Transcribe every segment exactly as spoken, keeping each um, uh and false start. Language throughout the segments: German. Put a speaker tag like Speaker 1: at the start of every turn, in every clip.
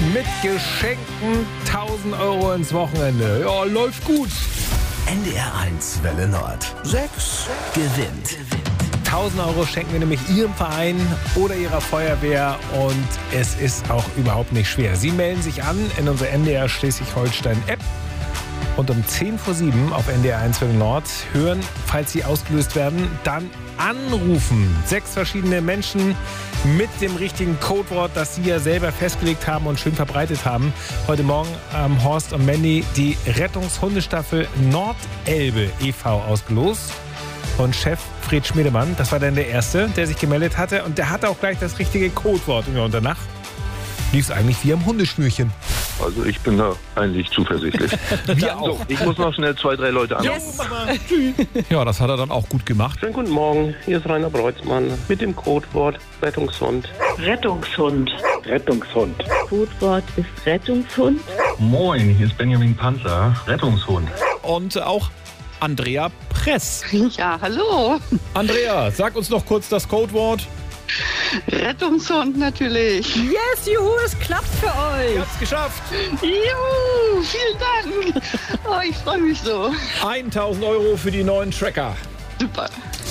Speaker 1: mit Geschenken tausend Euro ins Wochenende. Ja, läuft gut.
Speaker 2: N D R eins Welle Nord. sechs gewinnt.
Speaker 1: tausend Euro schenken wir nämlich Ihrem Verein oder Ihrer Feuerwehr und es ist auch überhaupt nicht schwer. Sie melden sich an in unsere N D R Schleswig-Holstein-App und um zehn vor sieben auf N D R eins Welle Nord hören, falls Sie ausgelöst werden, dann anrufen. Sechs verschiedene Menschen mit dem richtigen Codewort, das Sie ja selber festgelegt haben und schön verbreitet haben. Heute Morgen haben Horst und Mandy die Rettungshundestaffel Nordelbe e V ausgelost. Und Chef Fred Schmiedemann, das war dann der Erste, der sich gemeldet hatte. Und der hatte auch gleich das richtige Codewort. Und danach lief es eigentlich wie am Hundeschnürchen.
Speaker 3: Also ich bin da eigentlich zuversichtlich.
Speaker 1: Wir auch.
Speaker 3: So, ich muss noch schnell zwei, drei Leute anrufen.
Speaker 1: Yes.
Speaker 4: Ja, das hat er dann auch gut gemacht.
Speaker 5: Schönen guten Morgen, hier ist Rainer Breutzmann mit dem Codewort Rettungshund.
Speaker 6: Rettungshund.
Speaker 5: Rettungshund.
Speaker 6: Codewort ist Rettungshund.
Speaker 7: Moin, hier ist Benjamin Panzer, Rettungshund.
Speaker 4: Und auch Andrea Press.
Speaker 8: Ja, hallo.
Speaker 4: Andrea, sag uns noch kurz das Codewort.
Speaker 8: Rettungshund natürlich.
Speaker 9: Yes, juhu, es klappt für euch.
Speaker 4: Ihr habt's geschafft.
Speaker 8: Juhu, vielen Dank. Oh, ich freue mich so.
Speaker 4: tausend Euro für die neuen Tracker.
Speaker 8: Super.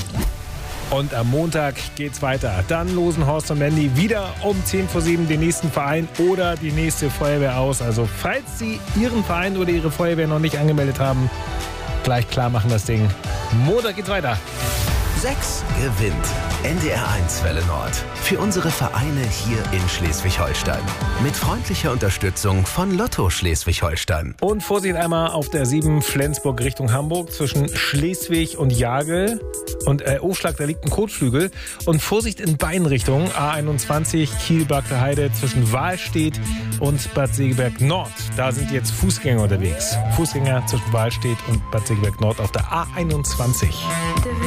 Speaker 1: Und am Montag geht's weiter. Dann losen Horst und Mandy wieder um zehn vor sieben den nächsten Verein oder die nächste Feuerwehr aus. Also falls Sie Ihren Verein oder Ihre Feuerwehr noch nicht angemeldet haben, gleich klar machen das Ding. Montag geht's weiter.
Speaker 2: sechs gewinnt. N D R eins Welle Nord. Für unsere Vereine hier in Schleswig-Holstein. Mit freundlicher Unterstützung von Lotto Schleswig-Holstein.
Speaker 1: Und Vorsicht einmal auf der sieben Flensburg Richtung Hamburg zwischen Schleswig und Jagel. Und äh, Aufschlag, da liegt ein Kotflügel. Und Vorsicht in Beinrichtung A einundzwanzig Kiel-Bagde Heide zwischen Wahlstedt und Bad Segeberg Nord. Da sind jetzt Fußgänger unterwegs. Fußgänger zwischen Wahlstedt und Bad Segeberg Nord auf der A einundzwanzig.